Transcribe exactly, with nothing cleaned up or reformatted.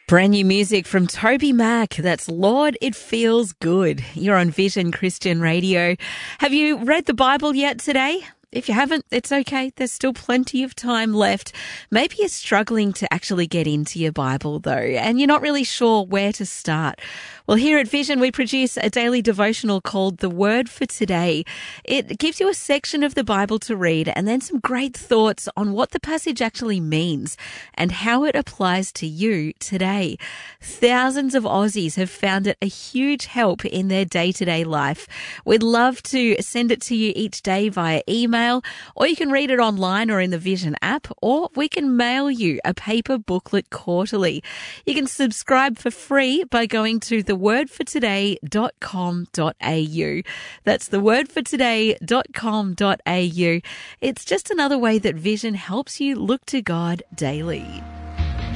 Brand new music from Toby Mac. That's Lord, It Feels Good. You're on Vision Christian Radio. Have you read the Bible yet today? If you haven't, it's okay. There's still plenty of time left. Maybe you're struggling to actually get into your Bible, though, and you're not really sure where to start. Well, here at Vision, we produce a daily devotional called The Word for Today. It gives you a section of the Bible to read and then some great thoughts on what the passage actually means and how it applies to you today. Thousands of Aussies have found it a huge help in their day-to-day life. We'd love to send it to you each day via email, or you can read it online or in the Vision app, or we can mail you a paper booklet quarterly. You can subscribe for free by going to the word for today dot com dot a u. That's the word for today dot com dot a u. It's just another way that Vision helps you look to God daily.